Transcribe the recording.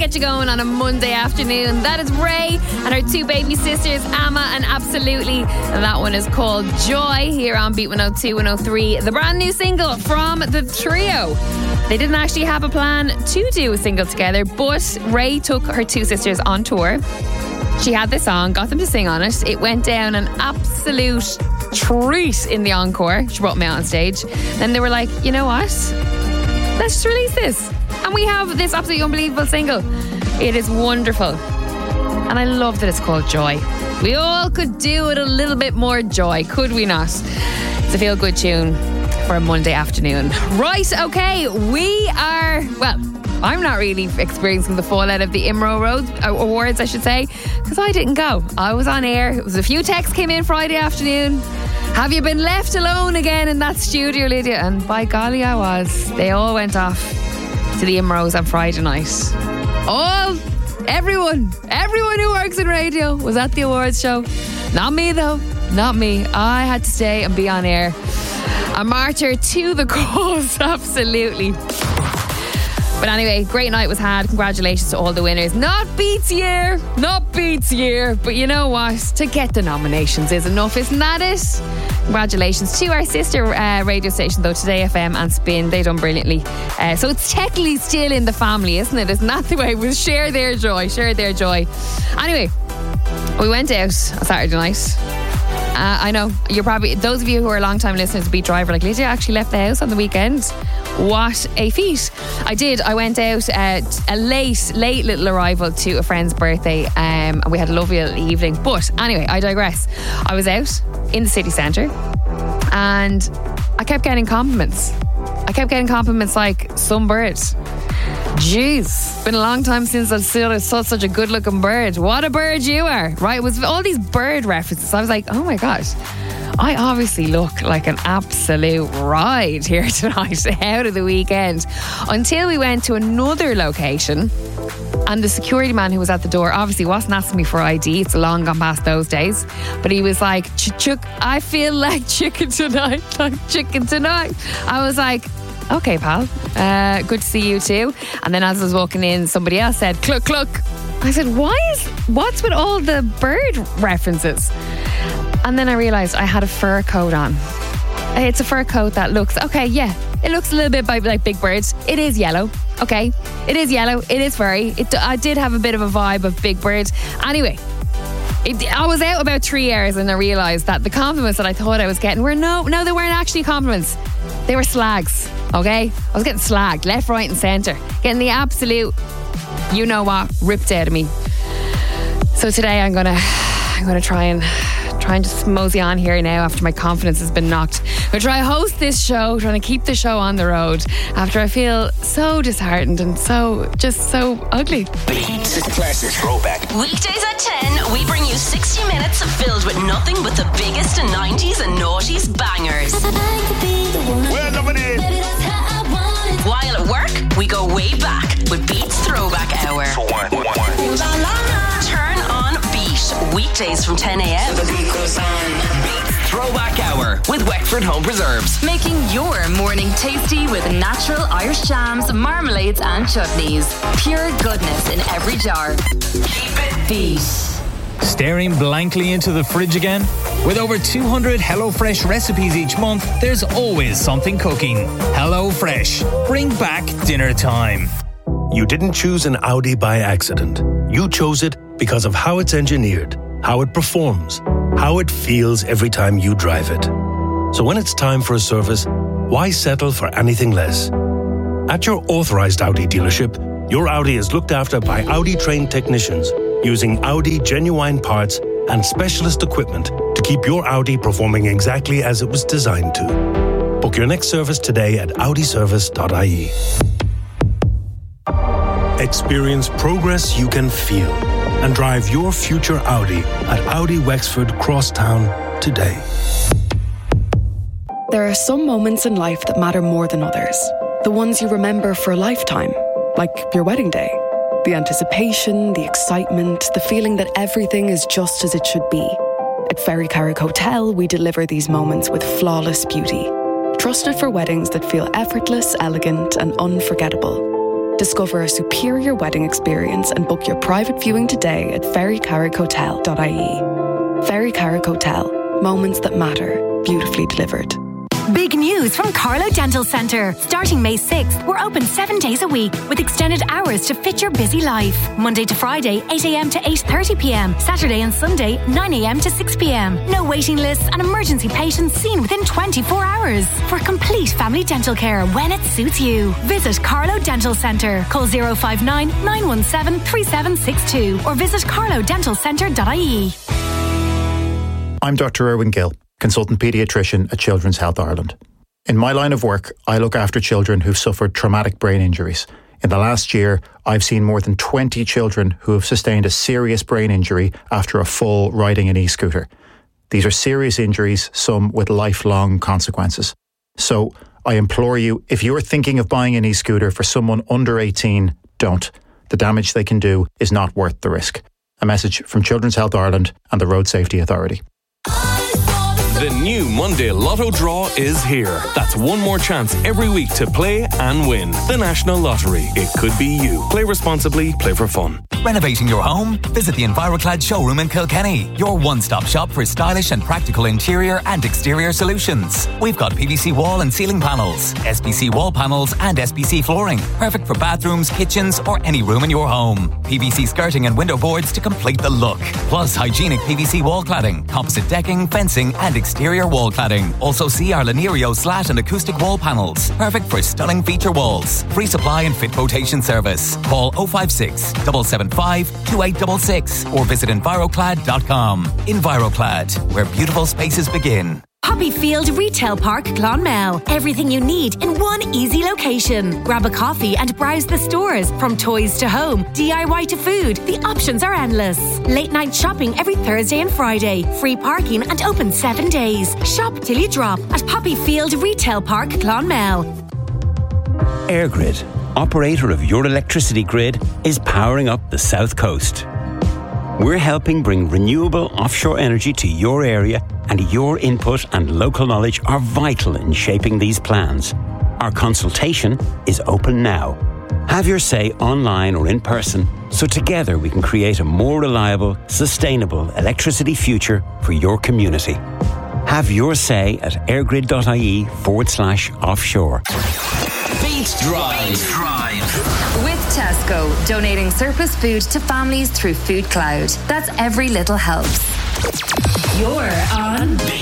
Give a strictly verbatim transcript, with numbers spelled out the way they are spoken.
get you going on a Monday afternoon. That is Ray and her two baby sisters, Amma and Absolutely. And that one is called Joy here on Beat one oh two, one oh three. The brand new single from the trio. They didn't actually have a plan to do a single together, but Ray took her two sisters on tour. She had this song, got them to sing on it. It went down an absolute treat in the encore. She brought me out on stage. Then they were like, you know what? Let's just release this. And we have this absolutely unbelievable single. It is wonderful. And I love that it's called Joy. We all could do it a little bit more joy, could we not? It's a feel-good tune for a Monday afternoon. Right, okay, we are, well, I'm not really experiencing the fallout of the I M R O Road Awards, I should say, because I didn't go. I was on air. It was a few texts came in Friday afternoon. Have you been left alone again in that studio, Lydia? And by golly, I was. They all went off to the I M R Os on Friday night. All, everyone, everyone who works in radio was at the awards show. Not me, though. Not me. I had to stay and be on air. A martyr to the cause, absolutely. But anyway, great night was had. Congratulations to all the winners. Not Beats Year, not Beats Year. But you know what? To get the nominations is enough, isn't that it? Congratulations to our sister uh, radio station, though, Today F M and Spin. They done brilliantly. Uh, so it's technically still in the family, isn't it? Isn't that the way? We'll share their joy, share their joy. Anyway, we went out on Saturday night. Uh, I know, you're probably, those of you who are long-time listeners to Beat Driver, like, Lydia actually left the house on the weekend. What a feat. I did. I went out at a late, late little arrival to a friend's birthday. Um, and we had a lovely little evening. But anyway, I digress. I was out in the city centre and I kept getting compliments. I kept getting compliments like, some bird. Jeez, been a long time since I've seen such a good looking bird. What a bird you are. Right, it was all these bird references. I was like, oh my gosh, I obviously look like an absolute ride here tonight out of the weekend. Until we went to another location and the security man who was at the door obviously wasn't asking me for I D. It's long gone past those days. But he was like, Chuck, I feel like chicken tonight, like chicken tonight. I was like, okay, pal, uh, good to see you too. And then as I was walking in, somebody else said, cluck, cluck. I said, why is, what's with all the bird references? And then I realised I had a fur coat on. It's a fur coat that looks, okay, yeah, it looks a little bit like Big Birds. It is yellow, okay? It is yellow, it is furry. It, I did have a bit of a vibe of Big Bird. Anyway, It, I was out about three hours and I realised that the compliments that I thought I was getting were no, no, they weren't actually compliments. They were slags, okay? I was getting slagged left, right and centre. Getting the absolute, you know what, ripped out of me. So today I'm going to I'm gonna try and try and just mosey on here now after my confidence has been knocked. I'm going to try and host this show, trying to keep the show on the road after I feel so disheartened and so, just so ugly. Beat Classic Throwback. Weekdays at ten, we bring you sixty minutes filled with nothing but the biggest nineties and noughties bangers. We're number eight. While at work, we go way back with Beat's Throwback Hour. One, one, one. Turn on Beat, weekdays from ten a.m. Beat Throwback Hour with Wexford Home Preserves. Making your morning tasty with natural Irish jams, marmalades and chutneys. Pure goodness in every jar. Keep it Beat. Staring blankly into the fridge again? With over two hundred HelloFresh recipes each month, there's always something cooking. HelloFresh. Bring back dinner time. You didn't choose an Audi by accident. You chose it because of how it's engineered, how it performs, how it feels every time you drive it. So when it's time for a service, why settle for anything less? At your authorized Audi dealership, your Audi is looked after by Audi-trained technicians using Audi genuine parts and specialist equipment to keep your Audi performing exactly as it was designed to. Book your next service today at audi service dot I E. Experience progress you can feel and drive your future Audi at Audi Wexford Crosstown today. There are some moments in life that matter more than others. The ones you remember for a lifetime, like your wedding day. The anticipation, the excitement, the feeling that everything is just as it should be. At Ferry Carrick Hotel, we deliver these moments with flawless beauty. Trusted for weddings that feel effortless, elegant and unforgettable. Discover a superior wedding experience and book your private viewing today at ferry carrick hotel dot I E. Ferry Carrick Hotel. Moments that matter. Beautifully delivered. Big news from Carlo Dental Centre. Starting May sixth, we're open seven days a week with extended hours to fit your busy life. Monday to Friday, eight a.m. to eight thirty p.m. Saturday and Sunday, nine a.m. to six p.m. No waiting lists and emergency patients seen within twenty-four hours. For complete family dental care when it suits you. Visit Carlo Dental Centre. Call zero five nine, nine one seven, three seven six two or visit carlo dental centre dot I E. I'm Doctor Erwin Gill, consultant paediatrician at Children's Health Ireland. In my line of work, I look after children who've suffered traumatic brain injuries. In the last year, I've seen more than twenty children who have sustained a serious brain injury after a fall riding an e-scooter. These are serious injuries, some with lifelong consequences. So I implore you, if you're thinking of buying an e-scooter for someone under eighteen, don't. The damage they can do is not worth the risk. A message from Children's Health Ireland and the Road Safety Authority. The new Monday Lotto draw is here. That's one more chance every week to play and win. The National Lottery. It could be you. Play responsibly, play for fun. Renovating your home? Visit the Enviroclad showroom in Kilkenny, your one-stop shop for stylish and practical interior and exterior solutions. We've got P V C wall and ceiling panels, S P C wall panels and S P C flooring, perfect for bathrooms, kitchens or any room in your home. P V C skirting and window boards to complete the look. Plus hygienic P V C wall cladding, composite decking, fencing and exterior wall cladding. Also see our Lanerio slat and acoustic wall panels, perfect for stunning feature walls. Free supply and fit quotation service. Call oh five six, seven seven five, two eight six six or visit enviroclad dot com. Enviroclad, where beautiful spaces begin. Poppyfield Retail Park, Clonmel. Everything you need in one easy location. Grab a coffee and browse the stores. From toys to home, D I Y to food, the options are endless. Late night shopping every Thursday and Friday. Free parking and open seven days. Shop till you drop at Poppyfield Retail Park, Clonmel. EirGrid, operator of your electricity grid, is powering up the South Coast. We're helping bring renewable offshore energy to your area, and your input and local knowledge are vital in shaping these plans. Our consultation is open now. Have your say online or in person, so together we can create a more reliable, sustainable electricity future for your community. Have your say at airgrid.ie forward slash offshore. Beat Drive. Drive. With Tesco, donating surplus food to families through Food Cloud. That's every little helps. You're on